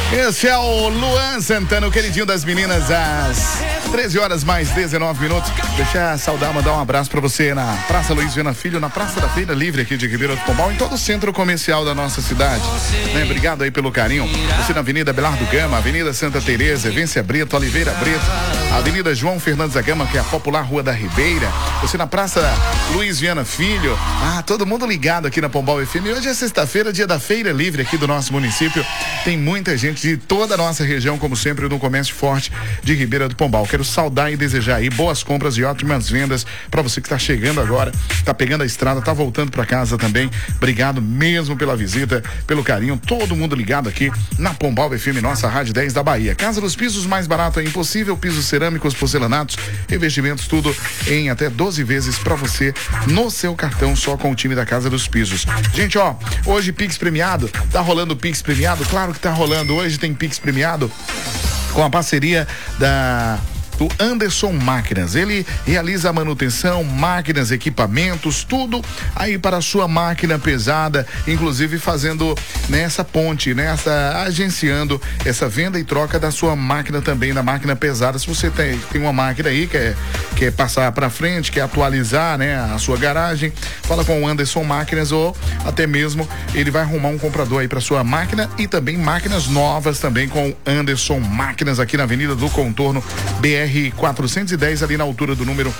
Esse é o Luan Santana, o queridinho das meninas, às 13 horas mais 19 minutos. Deixa eu saudar, mandar um abraço pra você na Praça Luiz Viana Filho, na Praça da Feira Livre aqui de Ribeirão do Pombal, em todo o centro comercial da nossa cidade. Né? Obrigado aí pelo carinho. Você na Avenida Belardo Gama, Avenida Santa Teresa, Evência Brito, Oliveira Brito, Avenida João Fernandes da Gama, que é a popular Rua da Ribeira. Você na Praça Luiz Viana Filho. Todo mundo ligado aqui na Pombal FM. Hoje é sexta-feira, dia da Feira Livre aqui do nosso município. Tem muita gente de toda a nossa região, como sempre, no comércio forte de Ribeira do Pombal. Quero saudar e desejar aí boas compras e ótimas vendas para você que está chegando agora, tá pegando a estrada, tá voltando para casa também. Obrigado mesmo pela visita, pelo carinho. Todo mundo ligado aqui na Pombal FM, nossa Rádio 10 da Bahia. Casa dos pisos, mais barato é impossível. Pisos cerâmicos, porcelanatos, revestimentos, tudo em até 12 vezes para você no seu cartão, só com o time da Casa dos Pisos. Gente, hoje Pix premiado, tá rolando Pix premiado? Claro que tá rolando. Hoje tem Pix premiado com a parceria do Anderson Máquinas. Ele realiza a manutenção, máquinas, equipamentos, tudo aí para a sua máquina pesada, inclusive fazendo nessa ponte, agenciando essa venda e troca da sua máquina também, da máquina pesada. Se você tem uma máquina aí, quer passar para frente, quer atualizar, a sua garagem, fala com o Anderson Máquinas, ou até mesmo ele vai arrumar um comprador aí para sua máquina, e também máquinas novas também com o Anderson Máquinas aqui na Avenida do Contorno BR 410, ali na altura do número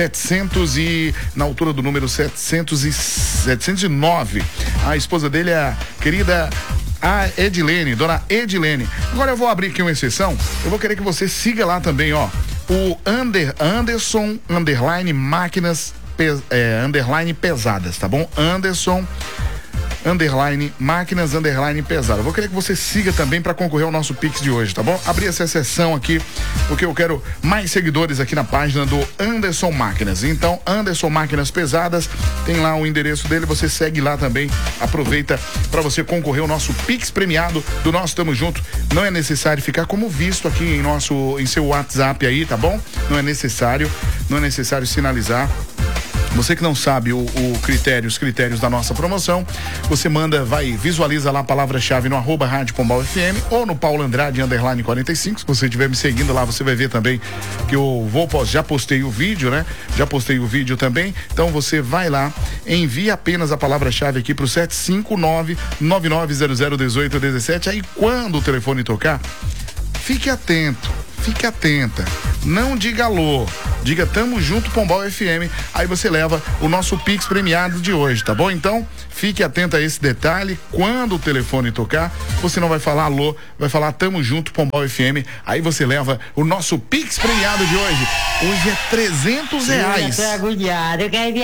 709. A esposa dele é a querida Edilene, dona Edilene. Agora eu vou abrir aqui uma exceção. Eu vou querer que você siga lá também, o Anderson _ máquinas _ pesadas, tá bom? Anderson máquinas _ pesada. Vou querer que você siga também para concorrer ao nosso Pix de hoje, tá bom? Abri essa sessão aqui porque eu quero mais seguidores aqui na página do Anderson Máquinas. Então, Anderson Máquinas Pesadas, tem lá o endereço dele, você segue lá também. Aproveita para você concorrer ao nosso Pix premiado do nosso Tamo Junto. Não é necessário ficar como visto aqui em seu WhatsApp aí, tá bom? Não é necessário sinalizar. Você que não sabe os critérios da nossa promoção, você visualiza lá a palavra-chave no @Rádio Pombal FM ou no Paulo Andrade _45. Se você estiver me seguindo lá, você vai ver também que eu já postei o vídeo, Já postei o vídeo também. Então você vai lá, envia apenas a palavra-chave aqui pro 759-9900-1817. Aí quando o telefone tocar, fique atenta. Não diga alô, diga Tamo Junto Pombal FM. Aí você leva o nosso Pix premiado de hoje, tá bom? Então, fique atento a esse detalhe. Quando o telefone tocar, você não vai falar alô, vai falar Tamo Junto Pombal FM. Aí você leva o nosso Pix premiado de hoje. Hoje é R$300. Eu tô agoniado, eu quero